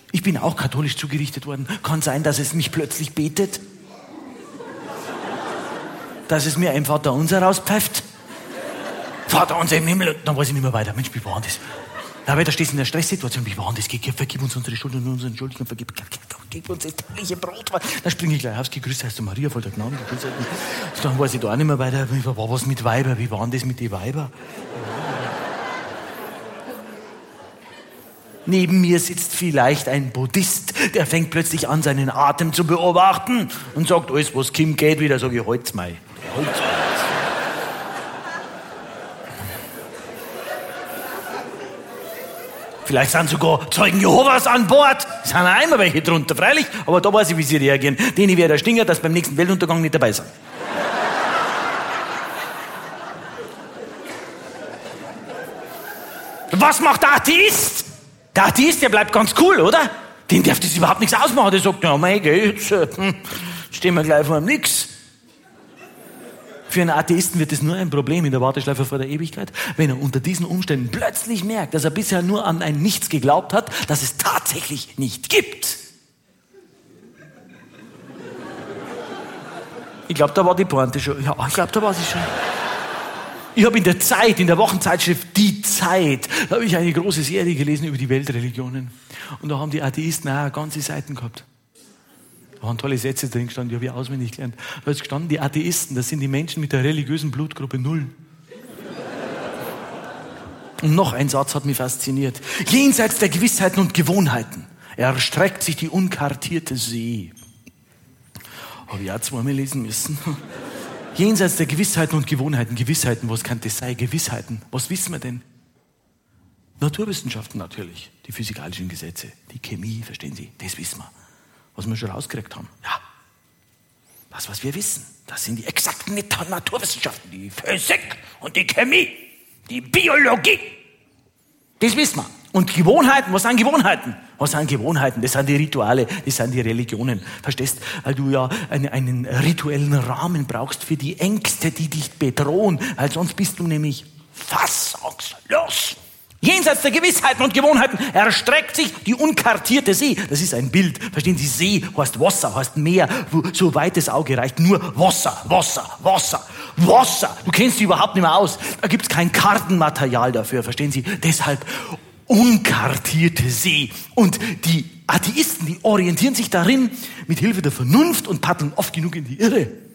Ich bin auch katholisch zugerichtet worden. Kann sein, dass es mich plötzlich betet. Dass es mir ein Vaterunser rauspfeift. Vater unser im Himmel. Dann weiß ich nicht mehr weiter. Mensch, wie war das? Aber da stehst du in der Stresssituation. Wie war das? Vergib uns unsere Schuld und unsere Entschuldigung. Vergib uns das tägliche Brot. Dann springe ich gleich aus. Gegrüßt heißt du Maria, voll der Gnade. Dann weiß ich da auch nicht mehr weiter. Wie war was mit Weiber? Wie war denn das mit den Weiber? Neben mir sitzt vielleicht ein Buddhist, der fängt plötzlich an, seinen Atem zu beobachten und sagt, alles, was Kim geht, wieder, sage ich, halt's mal. Vielleicht sind sogar Zeugen Jehovas an Bord. Es sind auch einmal welche drunter, freilich, aber da weiß ich, wie sie reagieren. Denen wäre der Stinger, dass beim nächsten Weltuntergang nicht dabei sind. Was macht der Atheist? Der Atheist, der bleibt ganz cool, oder? Den darf das überhaupt nichts ausmachen. Der sagt, ja, mein Gott, jetzt stehen wir gleich vor dem Nix. Für einen Atheisten wird es nur ein Problem in der Warteschleife vor der Ewigkeit, wenn er unter diesen Umständen plötzlich merkt, dass er bisher nur an ein Nichts geglaubt hat, das es tatsächlich nicht gibt. Ich glaube, da war die Pointe schon. Ja, ich glaube, da war sie schon. Ich habe in der Zeit, in der Wochenzeitschrift Die Zeit, da habe ich eine große Serie gelesen über die Weltreligionen. Und da haben die Atheisten auch ganze Seiten gehabt. Da waren tolle Sätze drin gestanden, die habe ich auswendig gelernt. Da ist gestanden, die Atheisten, das sind die Menschen mit der religiösen Blutgruppe 0. Und noch ein Satz hat mich fasziniert. Jenseits der Gewissheiten und Gewohnheiten erstreckt sich die unkartierte See. Habe ich auch zweimal lesen müssen. Jenseits der Gewissheiten und Gewohnheiten. Gewissheiten, was kann das sein? Gewissheiten. Was wissen wir denn? Naturwissenschaften natürlich. Die physikalischen Gesetze. Die Chemie, verstehen Sie? Das wissen wir. Was wir schon rausgekriegt haben. Ja. Das, was wir wissen. Das sind die exakten Naturwissenschaften. Die Physik und die Chemie. Die Biologie. Das wissen wir. Und Gewohnheiten, was sind Gewohnheiten? Was sind Gewohnheiten? Das sind die Rituale, das sind die Religionen. Verstehst? Weil du ja einen rituellen Rahmen brauchst für die Ängste, die dich bedrohen. Weil sonst bist du nämlich fassungslos. Jenseits der Gewissheiten und Gewohnheiten erstreckt sich die unkartierte See. Das ist ein Bild. Verstehen Sie? See heißt Wasser, heißt Meer. So weit das Auge reicht. Nur Wasser, Wasser, Wasser, Wasser. Du kennst dich überhaupt nicht mehr aus. Da gibt es kein Kartenmaterial dafür. Verstehen Sie? Deshalb unkartierte See. Und die Atheisten, die orientieren sich darin mit Hilfe der Vernunft und paddeln oft genug in die Irre.